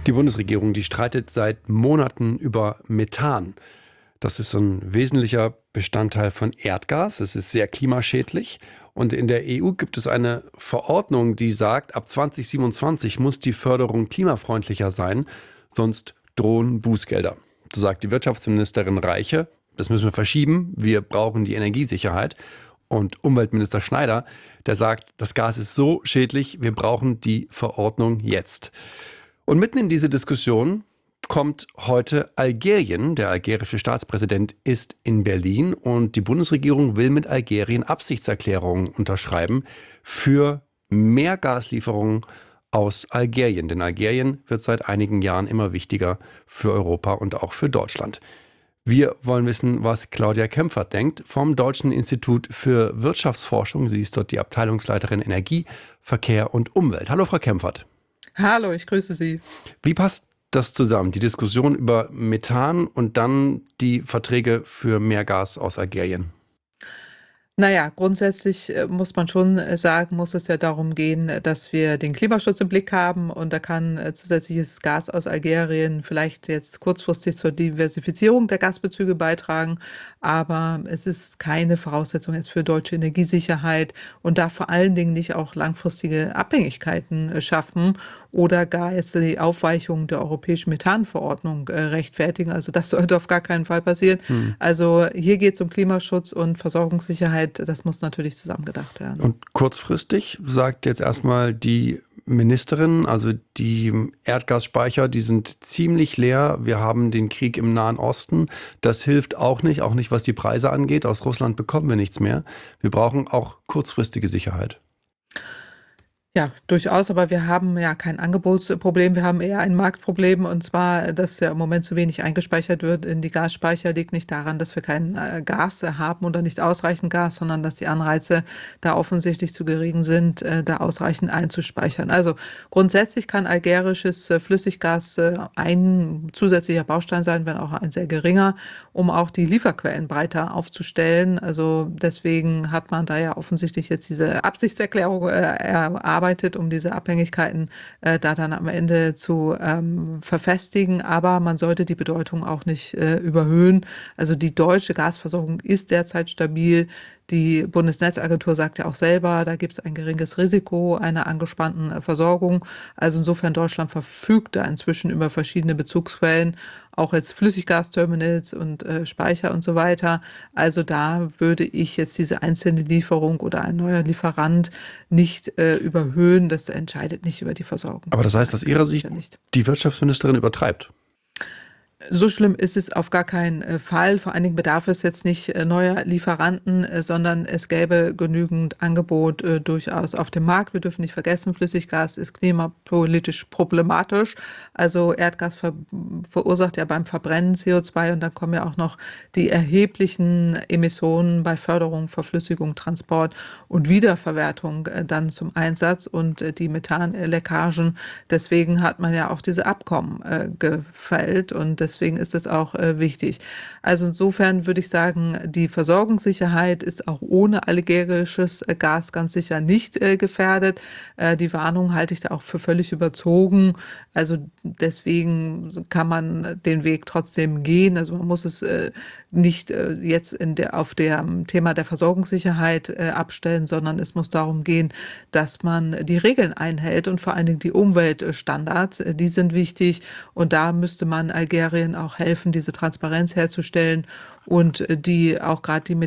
Die Bundesregierung, die streitet seit Monaten über Methan. Das ist so ein wesentlicher Bestandteil von Erdgas. Es ist sehr klimaschädlich. Und in der EU gibt es eine Verordnung, die sagt, ab 2027 muss die Förderung klimafreundlicher sein, sonst drohen Bußgelder. So sagt die Wirtschaftsministerin Reiche. Das müssen wir verschieben. Wir brauchen die Energiesicherheit. Und Umweltminister Schneider, der sagt, das Gas ist so schädlich, wir brauchen die Verordnung jetzt. Und mitten in diese Diskussion kommt heute Algerien. Der algerische Staatspräsident ist in Berlin und die Bundesregierung will mit Algerien Absichtserklärungen unterschreiben für mehr Gaslieferungen aus Algerien. Denn Algerien wird seit einigen Jahren immer wichtiger für Europa und auch für Deutschland. Wir wollen wissen, was Claudia Kempfert denkt vom Deutschen Institut für Wirtschaftsforschung. Sie ist dort die Abteilungsleiterin Energie, Verkehr und Umwelt. Hallo, Frau Kempfert. Hallo, ich grüße Sie. Wie passt das zusammen, die Diskussion über Methan und dann die Verträge für mehr Gas aus Algerien? Naja, grundsätzlich muss man schon sagen, muss es ja darum gehen, dass wir den Klimaschutz im Blick haben und da kann zusätzliches Gas aus Algerien vielleicht jetzt kurzfristig zur Diversifizierung der Gasbezüge beitragen, aber es ist keine Voraussetzung jetzt für deutsche Energiesicherheit und darf vor allen Dingen nicht auch langfristige Abhängigkeiten schaffen oder gar jetzt die Aufweichung der europäischen Methanverordnung rechtfertigen. Also das sollte auf gar keinen Fall passieren. Also hier geht es um Klimaschutz und Versorgungssicherheit. Das muss natürlich zusammengedacht werden. Und kurzfristig sagt jetzt erstmal die Ministerin, also die Erdgasspeicher, die sind ziemlich leer. Wir haben den Krieg im Nahen Osten. Das hilft auch nicht was die Preise angeht. Aus Russland bekommen wir nichts mehr. Wir brauchen auch kurzfristige Sicherheit. Ja, durchaus, aber wir haben ja kein Angebotsproblem, wir haben eher ein Marktproblem und zwar, dass ja im Moment zu wenig eingespeichert wird in die Gasspeicher, liegt nicht daran, dass wir kein Gas haben oder nicht ausreichend Gas, sondern dass die Anreize da offensichtlich zu gering sind, da ausreichend einzuspeichern. Also grundsätzlich kann algerisches Flüssiggas ein zusätzlicher Baustein sein, wenn auch ein sehr geringer, um auch die Lieferquellen breiter aufzustellen. Also deswegen hat man da ja offensichtlich jetzt diese Absichtserklärung erarbeitet, um diese Abhängigkeiten da dann am Ende zu verfestigen. Aber man sollte die Bedeutung auch nicht überhöhen. Also die deutsche Gasversorgung ist derzeit stabil. Die Bundesnetzagentur sagt ja auch selber, da gibt es ein geringes Risiko einer angespannten Versorgung. Also insofern Deutschland verfügt da inzwischen über verschiedene Bezugsquellen, auch jetzt Flüssiggasterminals und Speicher und so weiter. Also da würde ich jetzt diese einzelne Lieferung oder ein neuer Lieferant nicht überhöhen. Das entscheidet nicht über die Versorgung. Aber das heißt aus Ihrer Sicht, Nicht. die Wirtschaftsministerin übertreibt. So schlimm ist es auf gar keinen Fall. Vor allen Dingen bedarf es jetzt nicht neuer Lieferanten, sondern es gäbe genügend Angebot durchaus auf dem Markt. Wir dürfen nicht vergessen, Flüssiggas ist klimapolitisch problematisch. Also Erdgas verursacht ja beim Verbrennen CO2 und dann kommen ja auch noch die erheblichen Emissionen bei Förderung, Verflüssigung, Transport und Wiederverwertung dann zum Einsatz und die Methanleckagen. Deswegen hat man ja auch diese Abkommen gefällt und deswegen ist es auch wichtig. Also insofern würde ich sagen, die Versorgungssicherheit ist auch ohne algerisches Gas ganz sicher nicht gefährdet. Die Warnung halte ich da auch für völlig überzogen. Also deswegen kann man den Weg trotzdem gehen. Also man muss es nicht jetzt auf dem Thema der Versorgungssicherheit abstellen, sondern es muss darum gehen, dass man die Regeln einhält und vor allen Dingen die Umweltstandards, die sind wichtig und da müsste man Algerien auch helfen, diese Transparenz herzustellen und die auch gerade die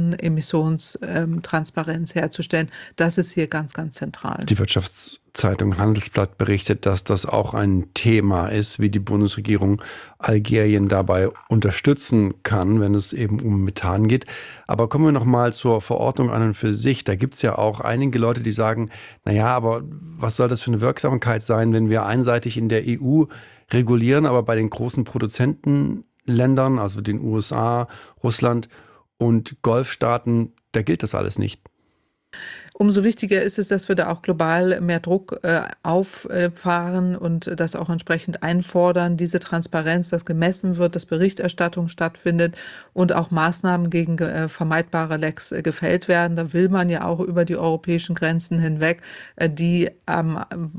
Methanemissionstransparenz herzustellen. Das ist hier ganz, ganz zentral. Die Wirtschaftszeitung Handelsblatt berichtet, dass das auch ein Thema ist, wie die Bundesregierung Algerien dabei unterstützen kann, wenn es eben um Methan geht. Aber kommen wir noch mal zur Verordnung an und für sich. Da gibt es ja auch einige Leute, die sagen, naja, aber was soll das für eine Wirksamkeit sein, wenn wir einseitig in der EU regulieren, aber bei den großen Produzentenländern, also den USA, Russland und Golfstaaten, da gilt das alles nicht. Umso wichtiger ist es, dass wir da auch global mehr Druck auffahren und das auch entsprechend einfordern, diese Transparenz, dass gemessen wird, dass Berichterstattung stattfindet und auch Maßnahmen gegen vermeidbare Lecks gefällt werden. Da will man ja auch über die europäischen Grenzen hinweg die